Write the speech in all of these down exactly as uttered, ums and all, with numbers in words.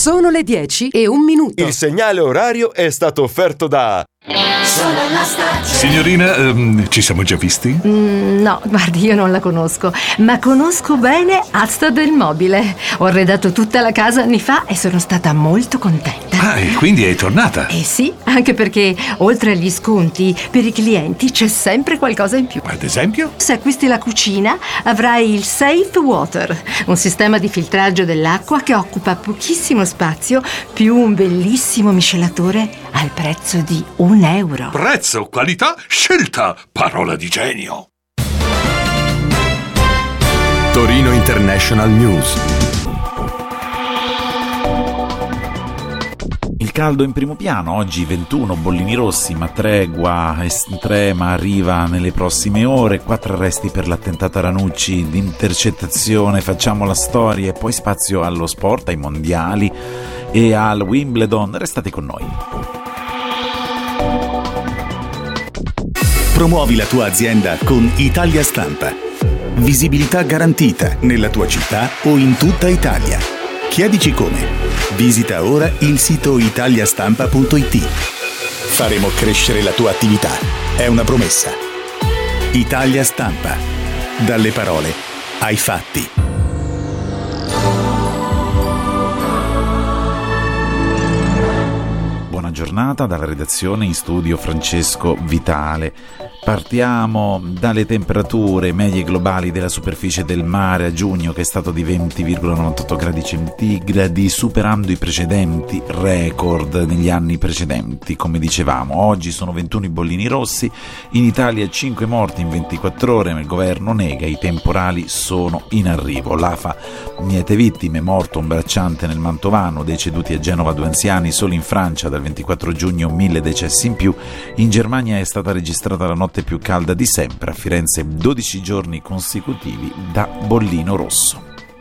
Sono le dieci e un minuto. Il segnale orario è stato offerto da... Sono la stagione. Signorina, ehm, ci siamo già visti? Mm, no, guardi, io non la conosco, ma conosco bene Asta del Mobile. Ho arredato tutta la casa anni fa e sono stata molto contenta. Ah, e quindi è tornata? Eh sì, anche perché oltre agli sconti, per i clienti c'è sempre qualcosa in più. Ad esempio? Se acquisti la cucina, avrai il Safe Water, un sistema di filtraggio dell'acqua che occupa pochissimo spazio, più un bellissimo miscelatore al prezzo di un euro. Prezzo, qualità, scelta, parola di genio. Torino International News. Il caldo in primo piano, oggi ventuno bollini rossi, ma tregua estrema arriva nelle prossime ore, quattro arresti per l'attentato a Ranucci, d'intercettazione, facciamo la storia e poi spazio allo sport, ai mondiali e al Wimbledon. Restate con noi. Promuovi la tua azienda con Italia Stampa. Visibilità garantita nella tua città o in tutta Italia. Chiedici come. Visita ora il sito italiastampa punto it. Faremo crescere la tua attività. È una promessa. Italia Stampa. Dalle parole ai fatti. Buona giornata dalla redazione, in studio Francesco Vitale. Partiamo dalle temperature medie globali della superficie del mare a giugno, che è stato di venti virgola novantotto gradi centigradi, superando i precedenti record negli anni precedenti. Come dicevamo, oggi sono ventuno i bollini rossi, in Italia cinque morti in ventiquattro ore, ma il governo nega, i temporali sono in arrivo. L'A F A, niente vittime, morto un bracciante nel Mantovano, deceduti a Genova due anziani, solo in Francia dal ventiquattro giugno mille decessi in più, in Germania è stata registrata la notte più calda di sempre, a Firenze dodici giorni consecutivi da bollino rosso.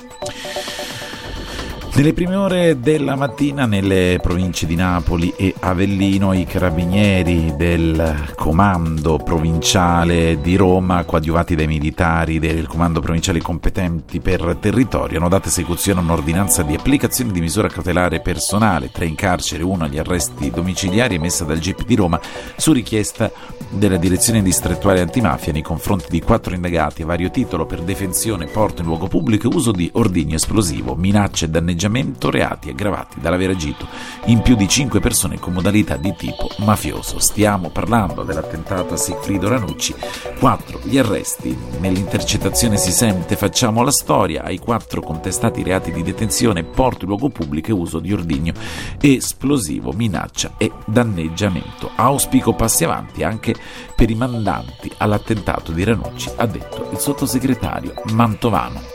Nelle prime ore della mattina nelle province di Napoli e Avellino i carabinieri del comando provinciale di Roma, coadiuvati dai militari del comando provinciale competenti per territorio, hanno dato esecuzione a un'ordinanza di applicazione di misura cautelare personale, tre in carcere, uno agli arresti domiciliari, emessa dal G I P di Roma su richiesta della direzione distrettuale antimafia nei confronti di quattro indagati a vario titolo per defensione, porto in luogo pubblico e uso di ordigno esplosivo, minacce e danneggiamento, reati aggravati dall'aver agito in più di cinque persone con modalità di tipo mafioso. Stiamo parlando dell'attentato a Sigfrido Ranucci. Quattro gli arresti, nell'intercettazione si sente facciamo la storia, ai quattro contestati reati di detenzione, porto in luogo pubblico e uso di ordigno esplosivo, minaccia e danneggiamento. Auspico passi avanti anche per i mandanti all'attentato di Ranucci, ha detto il sottosegretario Mantovano.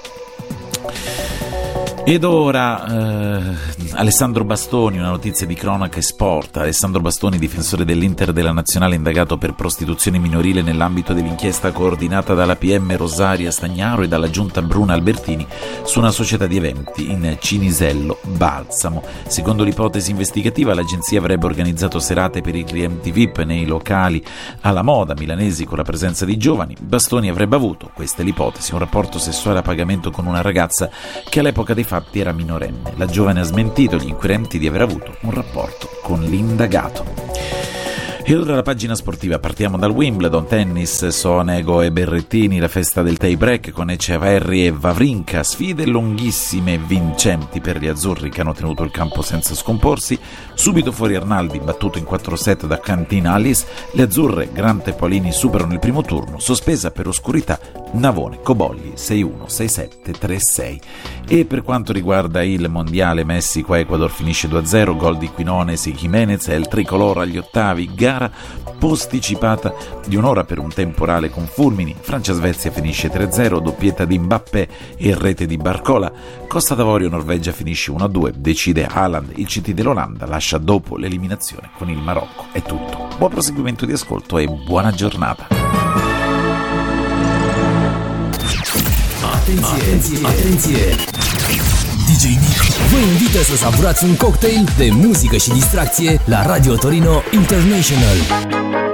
Ed ora eh, Alessandro Bastoni, una notizia di cronaca e sport. Alessandro Bastoni, difensore dell'Inter della Nazionale, indagato per prostituzione minorile nell'ambito dell'inchiesta coordinata dalla P M Rosaria Stagnaro e dalla giunta Bruna Albertini su una società di eventi in Cinisello Balsamo. Secondo l'ipotesi investigativa, l'agenzia avrebbe organizzato serate per i clienti V I P nei locali alla moda milanesi con la presenza di giovani. Bastoni avrebbe avuto, questa è l'ipotesi, un rapporto sessuale a pagamento con una ragazza che all'epoca dei fatti era minorenne. La giovane ha smentito gli inquirenti di aver avuto un rapporto con l'indagato. E ora la pagina sportiva, partiamo dal Wimbledon, tennis, Sonego e Berrettini, la festa del tie break con Eceverri e Wawrinka, sfide lunghissime e vincenti per gli azzurri che hanno tenuto il campo senza scomporsi, subito fuori Arnaldi, battuto in quattro set da Cantina Alice, le azzurre, Grant e Paolini superano il primo turno, sospesa per oscurità Navone, Cobolli sei uno, sei sette, tre sei. E per quanto riguarda il mondiale, Messico-Ecuador finisce due a zero, gol di Quinones e Jimenez e il tricolore agli ottavi, gara posticipata di un'ora per un temporale con fulmini. Francia-Svezia finisce tre a zero, doppietta di Mbappé e rete di Barcola. Costa d'Avorio-Norvegia finisce uno a due, decide Haaland, il C T dell'Olanda lascia dopo l'eliminazione con il Marocco. È tutto, buon proseguimento di ascolto e buona giornata. Atenție, atenție! D J Nick vă invită să savurați un cocktail de muzică și distracție la Radio Torino International.